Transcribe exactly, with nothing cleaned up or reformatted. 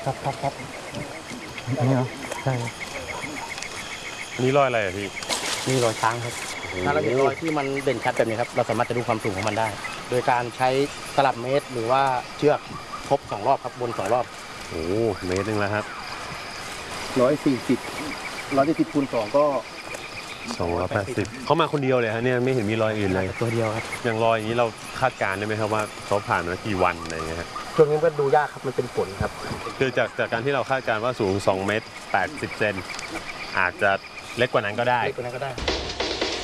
ครับครับครับอันนี้เหรอใช่นี่รอยอะไรอ่ะพี่นี่รอยช้างครับถ้าเราเห็นรอยที่มันเด่นชัดแบบนี้ครับเราสามารถจะดูความสูงของมันได้ โดยการใช้ตลับเมตรหรือว่าเชือกครบสองรอบครับวนสองรอบโอ้เมตรนึงแล้วครับร้อยสี่สิบร้อยสี่สิบคูณสองก็สองร้อยแปดสิบเขามาคนเดียวเลยฮะเนี่ยไม่เห็นมีรอยอื่นเลยตัวเดียวครับอย่างรอยอย่างนี้เราคาดการณ์ได้ไหมครับว่าเขาผ่านมากี่วันอะไรอย่างเงี้ยครับช่วงนี้ก็ดูยากครับมันเป็นฝนครับคือจากจากการที่เราคาดการณ์ว่าสูงสองเมตรแปดสิบเซนอาจจะเล็กกว่านั้นก็ได้เล็กกว่านั้นก็ได้